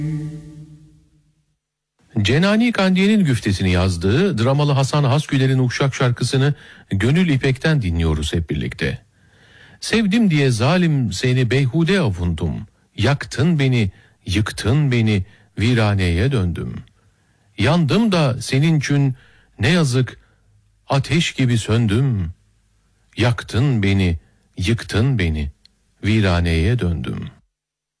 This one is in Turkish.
Cenani Kandiye'nin güftesini yazdığı dramalı Hasan Hasgüler'in Uşak şarkısını Gönül İpek'ten dinliyoruz hep birlikte. Sevdim diye zalim seni beyhude avundum. Yaktın beni, yıktın beni, viraneye döndüm. Yandım da senin için ne yazık ateş gibi söndüm. Yaktın beni, yıktın beni, viraneye döndüm.